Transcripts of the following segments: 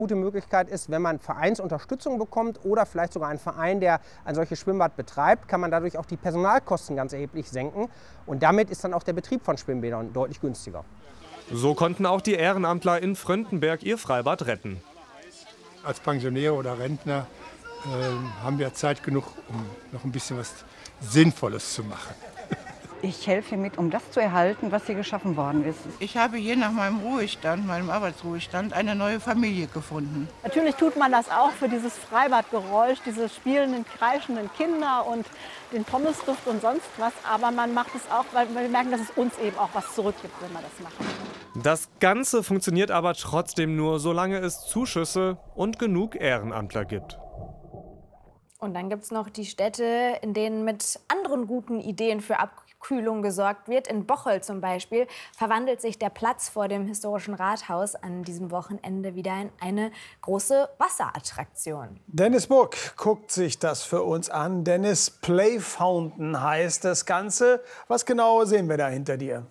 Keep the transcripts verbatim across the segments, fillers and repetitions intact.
Gute Möglichkeit ist, wenn man Vereinsunterstützung bekommt oder vielleicht sogar einen Verein, der ein solches Schwimmbad betreibt, kann man dadurch auch die Personalkosten ganz erheblich senken. Und damit ist dann auch der Betrieb von Schwimmbädern deutlich günstiger. So konnten auch die Ehrenamtler in Fröndenberg ihr Freibad retten. Als Pensionäre oder Rentner äh, haben wir Zeit genug, um noch ein bisschen was Sinnvolles zu machen. Ich helfe mit, um das zu erhalten, was hier geschaffen worden ist. Ich habe hier nach meinem Ruhestand, meinem Arbeitsruhestand, eine neue Familie gefunden. Natürlich tut man das auch für dieses Freibadgeräusch, diese spielenden, kreischenden Kinder und den Pommesduft und sonst was. Aber man macht es auch, weil wir merken, dass es uns eben auch was zurückgibt, wenn wir das machen. Das Ganze funktioniert aber trotzdem nur, solange es Zuschüsse und genug Ehrenamtler gibt. Und dann gibt es noch die Städte, in denen mit anderen guten Ideen für Abkühlung gesorgt wird. In Bocholt zum Beispiel verwandelt sich der Platz vor dem historischen Rathaus an diesem Wochenende wieder in eine große Wasserattraktion. Dennis Burg guckt sich das für uns an. Dennis, Play Fountain heißt das Ganze. Was genau sehen wir da hinter dir?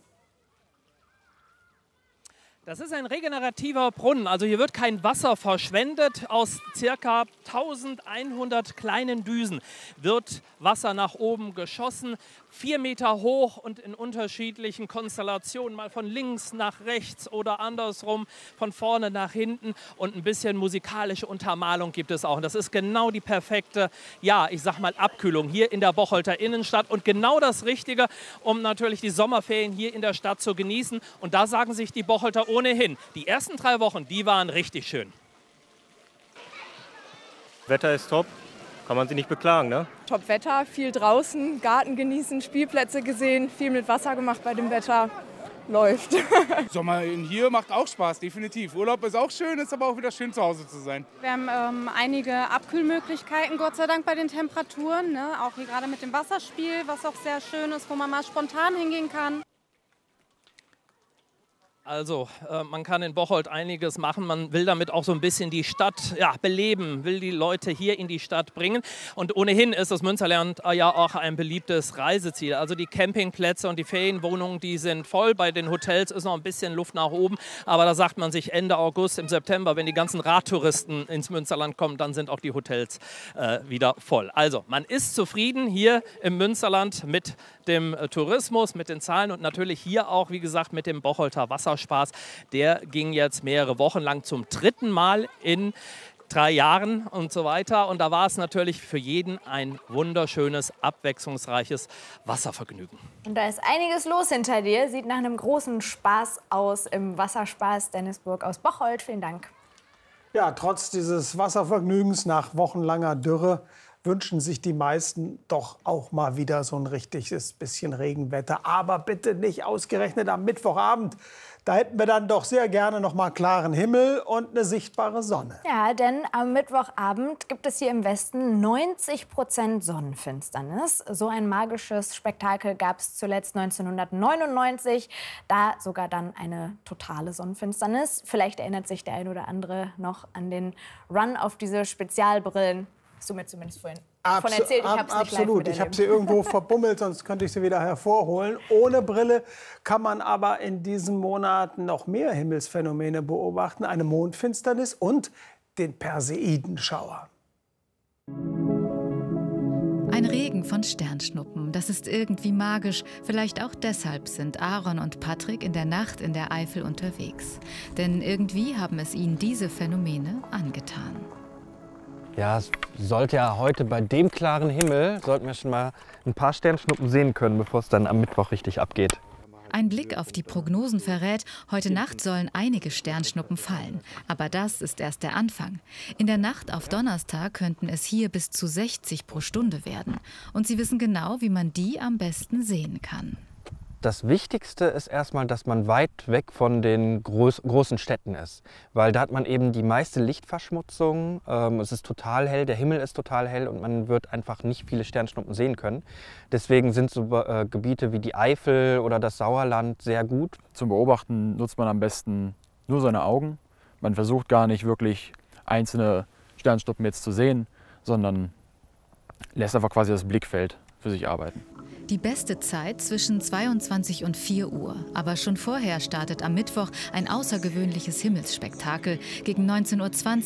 Das ist ein regenerativer Brunnen, also hier wird kein Wasser verschwendet. Aus ca. eintausendeinhundert kleinen Düsen wird Wasser nach oben geschossen, vier Meter hoch und in unterschiedlichen Konstellationen, mal von links nach rechts oder andersrum, von vorne nach hinten, und ein bisschen musikalische Untermalung gibt es auch. Und das ist genau die perfekte, ja, ich sag mal, Abkühlung hier in der Bocholter Innenstadt und genau das Richtige, um natürlich die Sommerferien hier in der Stadt zu genießen. Und da sagen sich die Bocholter ohnehin, die ersten drei Wochen, die waren richtig schön. Wetter ist top, kann man sich nicht beklagen, ne? Top Wetter, viel draußen, Garten genießen, Spielplätze gesehen, viel mit Wasser gemacht bei dem Wetter. Läuft. Sommer hier macht auch Spaß, definitiv. Urlaub ist auch schön, ist aber auch wieder schön, zu Hause zu sein. Wir haben ähm, einige Abkühlmöglichkeiten, Gott sei Dank, bei den Temperaturen. Ne? Auch hier gerade mit dem Wasserspiel, was auch sehr schön ist, wo man mal spontan hingehen kann. Also, äh, man kann in Bocholt einiges machen. Man will damit auch so ein bisschen die Stadt ja, beleben, will die Leute hier in die Stadt bringen. Und ohnehin ist das Münsterland ja auch ein beliebtes Reiseziel. Also die Campingplätze und die Ferienwohnungen, die sind voll. Bei den Hotels ist noch ein bisschen Luft nach oben. Aber da sagt man sich Ende August, im September, wenn die ganzen Radtouristen ins Münsterland kommen, dann sind auch die Hotels äh, wieder voll. Also, man ist zufrieden hier im Münsterland mit dem äh, Tourismus, mit den Zahlen und natürlich hier auch, wie gesagt, mit dem Bocholter Wasserspaß. Der ging jetzt mehrere Wochen lang zum dritten Mal in drei Jahren und so weiter. Und da war es natürlich für jeden ein wunderschönes, abwechslungsreiches Wasservergnügen. Und da ist einiges los hinter dir. Sieht nach einem großen Spaß aus im Wasserspaß. Dennis Burg aus Bocholt, vielen Dank. Ja, trotz dieses Wasservergnügens nach wochenlanger Dürre wünschen sich die meisten doch auch mal wieder so ein richtiges bisschen Regenwetter. Aber bitte nicht ausgerechnet am Mittwochabend. Da hätten wir dann doch sehr gerne noch mal klaren Himmel und eine sichtbare Sonne. Ja, denn am Mittwochabend gibt es hier im Westen neunzig Prozent Sonnenfinsternis. So ein magisches Spektakel gab es zuletzt neunzehnhundertneunundneunzig. Da sogar dann eine totale Sonnenfinsternis. Vielleicht erinnert sich der ein oder andere noch an den Run auf diese Spezialbrillen. Hast du mir zumindest vorhin Abs von erzählt, ich habe es nicht live Absolut, ich habe sie irgendwo verbummelt, sonst könnte ich sie wieder hervorholen. Ohne Brille kann man aber in diesen Monaten noch mehr Himmelsphänomene beobachten. Eine Mondfinsternis und den Perseidenschauer. Ein Regen von Sternschnuppen, das ist irgendwie magisch. Vielleicht auch deshalb sind Aaron und Patrick in der Nacht in der Eifel unterwegs. Denn irgendwie haben es ihnen diese Phänomene angetan. Ja, es sollte ja heute bei dem klaren Himmel, sollten wir schon mal ein paar Sternschnuppen sehen können, bevor es dann am Mittwoch richtig abgeht. Ein Blick auf die Prognosen verrät, heute Nacht sollen einige Sternschnuppen fallen. Aber das ist erst der Anfang. In der Nacht auf Donnerstag könnten es hier bis zu sechzig pro Stunde werden. Und sie wissen genau, wie man die am besten sehen kann. Das Wichtigste ist erstmal, dass man weit weg von den groß, großen Städten ist. Weil da hat man eben die meiste Lichtverschmutzung. Ähm, es ist total hell, der Himmel ist total hell und man wird einfach nicht viele Sternschnuppen sehen können. Deswegen sind so äh, Gebiete wie die Eifel oder das Sauerland sehr gut. Zum Beobachten nutzt man am besten nur seine Augen. Man versucht gar nicht wirklich einzelne Sternschnuppen jetzt zu sehen, sondern lässt einfach quasi das Blickfeld für sich arbeiten. Die beste Zeit zwischen zweiundzwanzig und vier Uhr. Aber schon vorher startet am Mittwoch ein außergewöhnliches Himmelsspektakel. Gegen neunzehn Uhr zwanzig